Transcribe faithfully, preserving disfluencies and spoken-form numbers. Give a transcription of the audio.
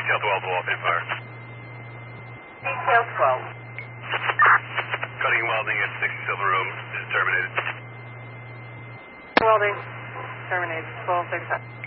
Detail twelve, the wall fan fire. Detail twelve. Cutting and welding at six Silver Room is terminated. Welding terminated. twelve thirty-five.